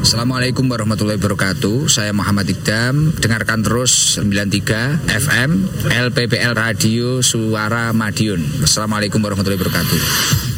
Assalamualaikum warahmatullahi wabarakatuh. Saya Muhammad Iqdam. Dengarkan terus 93 FM LPPL Radio Suara Madiun. Assalamualaikum warahmatullahi wabarakatuh.